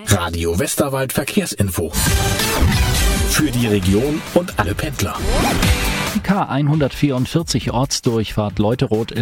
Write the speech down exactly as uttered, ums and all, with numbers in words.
Radio Westerwald Verkehrsinfo. Für die Region und alle Pendler. Die K hundertvierundvierzig Ortsdurchfahrt Leuteroth